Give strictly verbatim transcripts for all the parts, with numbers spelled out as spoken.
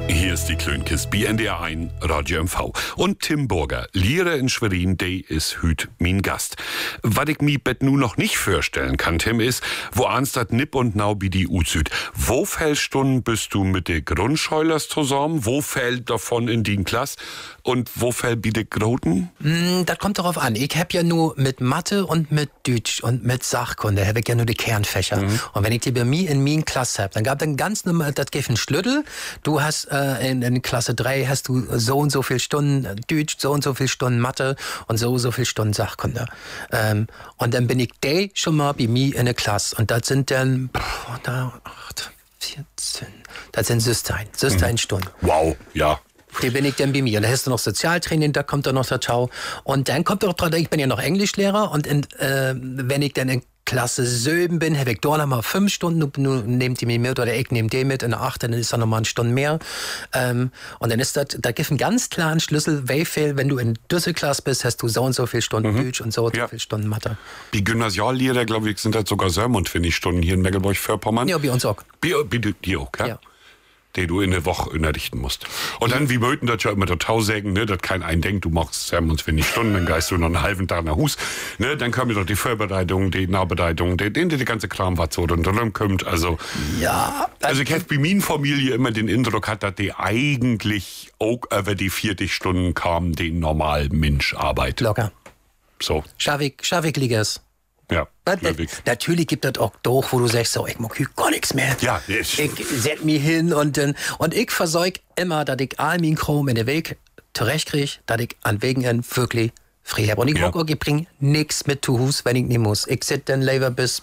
Hier ist die Klönkes, B N D R eins, Radio M V. Und Tim Burger, Lehrer in Schwerin, der ist hüt mein Gast. Was ich mir bet nu noch nicht vorstellen kann, Tim, ist, wo ans dat Nipp und Nau bi die Uzüd. Wo fällt Stunden bist du mit de Grundschulers zusammen? Wo fällt davon in die Klasse? Und wo fällt bi de Groten? Mm, das kommt darauf an. Ich hab ja nur mit Mathe und mit Deutsch und mit Sachkunde, hab ich ja nur die Kernfächer. Mhm. Und wenn ich die bei mir in min Klasse hab, dann gab dann ganz normal, das gibt ein Schlüssel. Du hast äh, in, in Klasse drei hast du so und so viel Stunden Deutsch, so und so viel Stunden Mathe und so und so viel Stunden Sachkunde. Ähm, und dann bin ich da schon mal bei mir in der Klasse. Und das sind dann, pff, da, acht, vierzehn, das sind sechzehn, sechzehn mhm. Stunden. Wow, ja. Die bin ich dann bei mir. Und da hast du noch Sozialtraining, da kommt dann noch der Ciao. Und dann kommt auch dran, ich bin ja noch Englischlehrer und in, äh, wenn ich dann in Klasse sieben bin, habe ich da noch mal fünf Stunden, nun nehmt die mir mit oder ich nehme die mit, in der acht, dann ist da noch mal eine Stunde mehr. Ähm, und dann ist das, da gibt es einen ganz klaren Schlüssel, wie viel, wenn du in diese Klasse bist, hast du so und so viele Stunden mhm. Deutsch und so und ja. so viele Stunden Mathe. Die Gymnasiallehrer, glaube ich, sind halt sogar Sermon, finde ich, Stunden hier in Mecklenburg-Vorpommern. Ja, bei uns auch. Bei, bei dir auch, ja? Ja. Die du in der Woche unterrichten musst. Und ja. dann, wie möchten das ja immer total sagen, ne, dass kein einen denkt, du machst Sermons für nicht Stunden, dann geist du noch einen halben Tag nach Hus, ne, dann kommen doch die Vorbereitung, die Nachbereitung, die, die, die ganze Kram, was so dann drum kommt, also. Ja. Also, ich habe bei meiner Familie immer den Eindruck hat, dass die eigentlich auch über die vierzig Stunden kamen, die normal Mensch arbeitet. Locker. So. Schaffig, schaffig liegers. Ja, natürlich gibt es auch doch, wo du sagst, so, ich mag hier gar nichts mehr. Ja, ich, ich setz mich hin und, und ich versorge immer, dass ich all mein Kram in den Weg zurechtkriege, dass ich an Wegen wirklich frei habe. Und ich ja. ich bringe nichts mit zu Hus, wenn ich nicht muss. Ich sitze dann lieber bis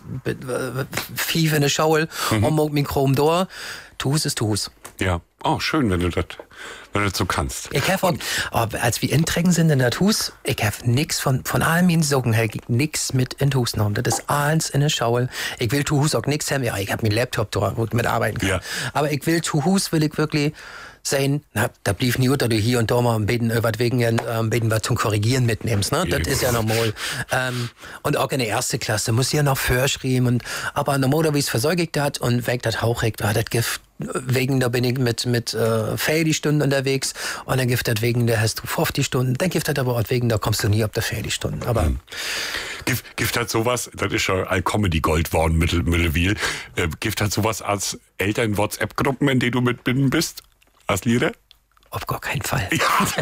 fünf in der Schaul mhm. und mag mein Kram da. Zu Hus ist zu Hus. Ja, oh, schön, wenn du das wenn du das so kannst. Ich habe auch, als wir inträgen sind in das Hus, ich habe nichts von, von all meinen Socken her, nichts mit in das Hus genommen. Das ist alles in der Schaul. Ich will zu Hus auch nichts haben. Ja, ich habe meinen Laptop da, wo ich mitarbeiten kann. Ja. Aber ich will zu Hus, will ich wirklich sein, na, da blieb nie unter, du hier und da mal ein bisschen was wegen, ein bisschen was zum Korrigieren mitnimmst, ne? Das ja. ist ja normal. ähm, und auch in der ersten Klasse muss ich ja noch vorschreiben und, aber normalerweise versorge ich das und weg das Hauch, ah, das Gift, wegen, da bin ich mit, mit, äh, vierzig Stunden unterwegs und dann gibt das wegen, da hast du fünfzig Stunden, dann gibt das aber auch wegen, da kommst du nie auf der vierzig Stunden, aber. Mhm. Gibt, gibt halt sowas, das ist ja ein Comedy-Gold worden, Mittel, Mittelwil, äh, gibt halt sowas als Eltern-WhatsApp-Gruppen, in denen du mitbinden bist? Als Lehrer? Auf gar keinen Fall. Ja.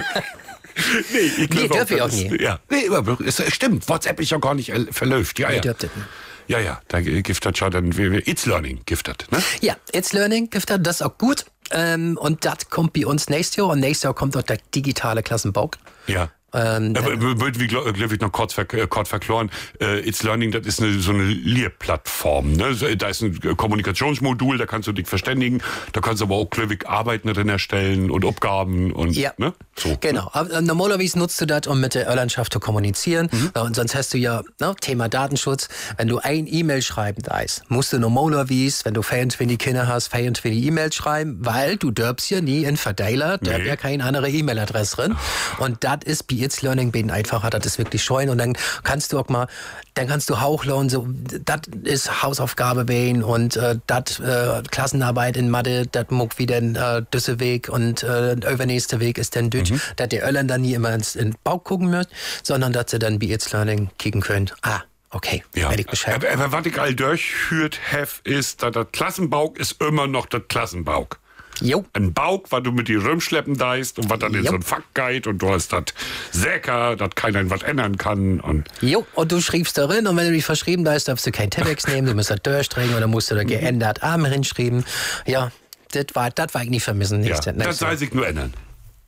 nee, ich nee, glaube auch, auch nie. Ja. Nee, aber es stimmt, WhatsApp ist ja gar nicht verläuft. Ja, nee, ja. ja, ja, da giftet schon dann It's Learning giftet, ne? Ja, It's Learning giftet, das ist auch gut. Ähm, und das kommt bei uns nächstes Jahr und nächstes Jahr kommt auch der digitale Klassenbau. Ja. Ähm, aber würde wie glaube ich noch kurz, ver, kurz verkloren, äh, It's Learning, das ist eine, so eine Lehrplattform. Ne? Da ist ein Kommunikationsmodul, da kannst du dich verständigen, da kannst du aber auch glaube ich Arbeiten drin erstellen und Aufgaben und ja. ne? So, genau. Ne? Normalerweise nutzt du das, um mit der Irlandschaft zu kommunizieren. Mhm. Und sonst hast du ja ne, Thema Datenschutz. Wenn du ein E-Mail schreiben darfst, musst du normalerweise, wenn du vierundzwanzig Kinder hast, vierundzwanzig E-Mails schreiben, weil du dürfst ja nie in Verteiler, da nee. ja keine andere E-Mail-Adresse drin. Und das ist bei It's Learning bin einfacher, das ist wirklich scheuen und dann kannst du auch mal, dann kannst du hauchlauen, so, das ist Hausaufgabe wählen und äh, das äh, Klassenarbeit in Mathe, das muck wieder äh, düsse Weg und äh, der übernächste Weg ist dann Deutsch, mhm. dass die Irländer nie immer ins in den Bauch gucken müssen, sondern dass sie dann bei It's Learning kicken können. Ah, okay, ja. werde ich Bescheid. Aber, aber was ich all durchführt habe, ist, dass das Klassenbauch ist immer noch das Klassenbauch. Jo. Ein Bauch, was du mit dir rumschleppen darfst und was dann jo. in so ein Fach geht und du hast das Säcker, dass keiner was ändern kann. Und jo, und du schriebst darin und wenn du dich verschrieben hast, darfst du kein Telex nehmen, du musst das durchdrehen oder musst du da geändert Arme hinschreiben. Ja, das war, das war ich nie vermissen. Ja, das soll sich nur ändern.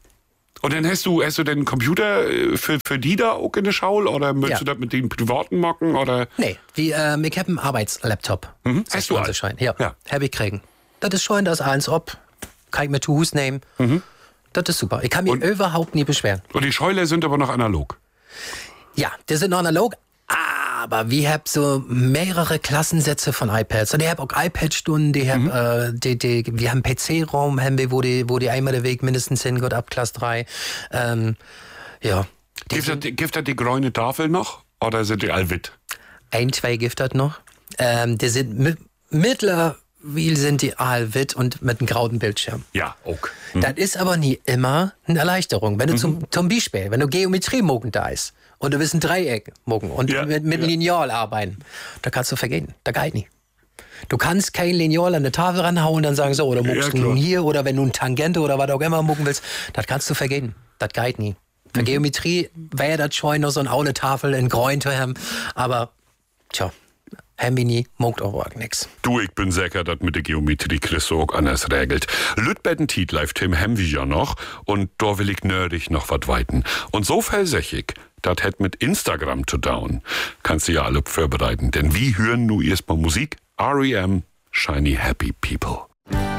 Und dann hast du, hast du den Computer für, für die da auch in der Schaul oder möchtest ja. du das mit den privaten machen? Oder? Nee, wie, ähm, ich habe einen Arbeitslaptop. Mhm. Hast du einen? Ja, ja. habe ich kriegen. Das ist schon das eins ob. Kann ich mir zu Hus nehmen. Mhm. Das ist super. Ich kann mich und, überhaupt nie beschweren. Und die Scheuler sind aber noch analog? Ja, die sind noch analog. Aber wir haben so mehrere Klassensätze von iPads. Und ich habe auch iPad-Stunden, die mhm. hab, äh, die, die, wir haben P C-Raum, haben wir, wo die, wo die einmal der Weg mindestens hingeht, ab Klasse drei. Ähm, ja. Gibt das, gibt das die grüne Tafel noch? Oder sind die allwitt? Ein, zwei gibt das noch. Ähm, die sind mi- mittler wie sind die Aalwit und mit einem grauen Bildschirm. Ja, okay. Mhm. Das ist aber nie immer eine Erleichterung. Wenn du mhm. zum, zum Beispiel, wenn du Geometrie mogen da ist und du willst ein Dreieck mogen und ja, mit, mit ja. Lineal arbeiten, da kannst du vergehen. Da geht nicht. Du kannst kein Lineal an eine Tafel ranhauen und dann sagen, so, oder muckst ja, du nun hier, oder wenn du ein Tangente oder was auch immer mucken willst, das kannst du vergehen. Das geht nie. Für mhm. Geometrie wäre das schon noch so eine aule Tafel in Gräun zu haben, aber tja, haben wir nie, muckt auch nix. Du, ich bin sicher, dass mit der Geometrie Chris auch anders regelt. Lütbetten Tiet live Tim haben wir ja noch und da will ich nerdig noch was weiten. Und so felsechig, das hat mit Instagram zu down. Kannst du ja alle vorbereiten, denn wie hören nu erstmal Musik? R E M, Shiny Happy People.